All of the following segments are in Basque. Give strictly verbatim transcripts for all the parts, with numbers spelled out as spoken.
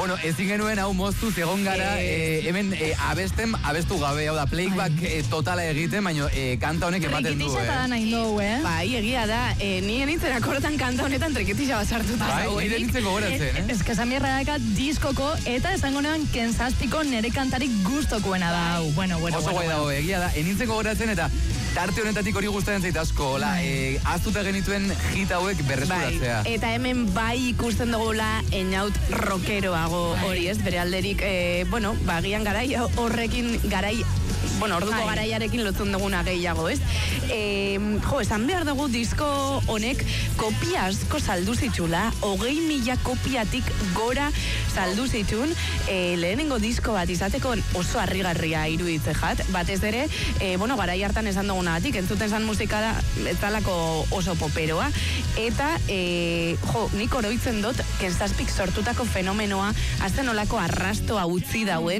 Bueno, ezin genuen hau moztu zegon gara, e, hemen e, abesten, abestu gabe, hau da, playback e, totala egiten, baina e, kanta honek ematen du, eh? Trikitisa da nahi dugu, eh? Bai, egia da, e, ni enitzen akortan kanta honetan trikitisa basartuta. Bai, nire nintzen gogoratzen, eh? Ez que esan bierra daka diskoko, eta esango nean Kenzazpiko nere kantarik gustokoena da, hau. Bueno, bueno, Oso bueno. guai dago, egia da, enintzen gogoratzen eta tarte honetatik hori gustatzen zait asko, hola, e, aztuta genituen hit hauek berreskuratzea. Bai, eta hemen bai ikusten dugula enaut rockeroago hori, ez? Bere alderik, e, bueno, bagian garai horrekin, garai, bueno, orduko Bai. garaiarekin lotzen duguna gehiago, ez? E, jo, esan behar dugu disko honek kopia asko saldu zitxula, hogei mila kopiatik gora saldu zitun, e, lehenengo disko bat izateko oso harrigarria iruditze jat, batez ere, e, bueno, garai hartan esan dugunagatik, entzuten zan musika da, ez dalako oso poperoa, eta, e, jo, nik oroitzen dut, Kenzazpik sortutako fenomenoa, azten olako arrastoa utzi dauen,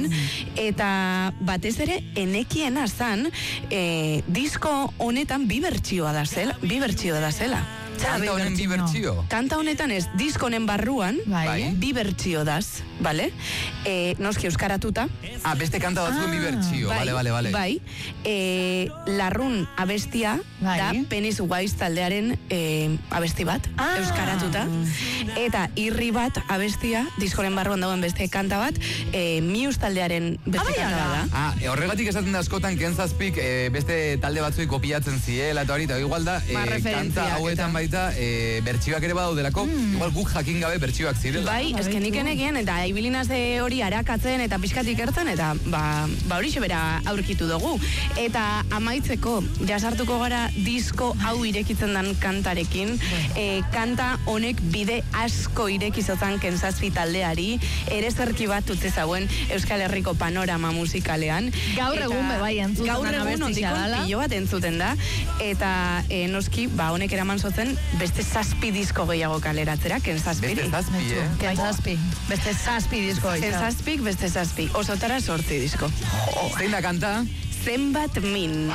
eta batez ere, enekiena zan, e, disko honetan bi bertsioa da zela, bi bertsioa da zela. Kanta honen bi bertsio. Kanta honetan ez, disko honen barruan, Bai. bi bertsio daz, bale? E, noski euskaratuta. Ah, beste kanta batzuen bi bertsio, Bai, bale, bale, bale. Bai, e, larrun abestia Bai. da Penis Wise taldearen e, abesti bat, Ah. euskaratuta. Eta irri bat abestia, diskoren barruan dagoen beste kanta bat, e, Muse taldearen beste Ah, bai, kanta ala. bat da. Ah, e, horregatik esaten da askotan Kenzazpik e, beste talde batzuei kopiatzen ziela eta hori, eta igual da, e, Ba, referentziak kanta hauetan eta. baita e, bertsioak ere badaudelako, igual guk jakin gabe bertsioak zirela. Bai, Ba, eskenik baitu. enekien, eta ibilinaz de hori arakatzen eta pixkatik ertzen, eta ba, ba hori bera aurkitu dugu. Eta amaitzeko, jasartuko gara disko hau irekitzen dan kantarekin, e, kanta honek bide asko irekizotan Kenzazpi taldeari, ere zerki bat utzi zauen Euskal Herriko panorama musikalean. Gaur Eta egun be bai entzuten gaur dan egun abestia ondikon dala. pilo bat entzuten da, eta e, noski, ba honek eraman zotzen beste zazpi disko gehiago kaleratzera, Kenzazpiri. Beste zazpi, eh? Kenzazpi. Beste zazpi disko. Kenzazpik beste zazpi, osotara sortzi disko. Zein da kanta? Zenbat min.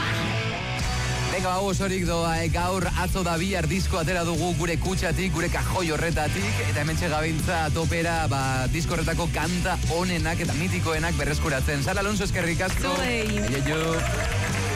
Venga, hau osorik doa, eh, gaur atzo da bihar disko atera dugu gure kutsatik, gure kajoi horretatik, eta hemen txegabintza topera, ba, disko horretako kanta onenak eta mitikoenak berreskuratzen. Sara Alonso, eskerrik asko. Zuei. Aio, jo.